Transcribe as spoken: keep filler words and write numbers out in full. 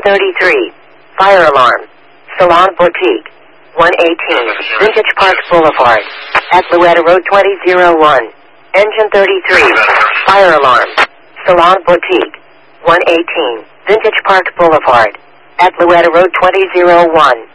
thirty-three. Fire alarm. Salon Boutique. one eighteen. Vintage Park Boulevard. Athleta Road twenty oh one. Engine thirty-three. Fire alarm. Salon Boutique. one eighteen. Vintage Park Boulevard. Athleta Road twenty oh one.